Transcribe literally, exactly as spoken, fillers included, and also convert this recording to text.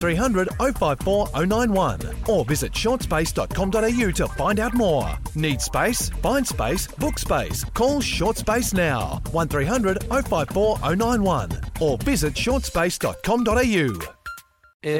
three hundred oh five four oh nine one or visit short space dot com dot a u to find out more. Need space? Find space, book space. Call Short Space now, one three hundred oh five four oh nine one or visit short space dot com dot a u.